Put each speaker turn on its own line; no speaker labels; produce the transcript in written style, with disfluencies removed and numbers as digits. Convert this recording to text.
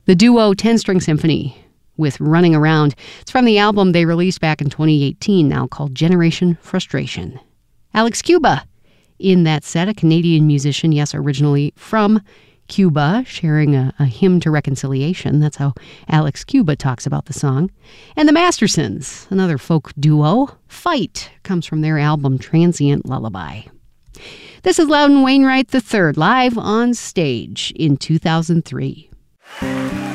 The duo 10-String Symphony with Running Around. It's from the album they released back in 2018, now called Generation Frustration. Alex Cuba in that set, a Canadian musician, yes, originally from Cuba, sharing a hymn to reconciliation. That's how Alex Cuba talks about the song. And the Mastersons, another folk duo. Fight comes from their album Transient Lullaby. This is Loudon Wainwright III, live on stage in 2003.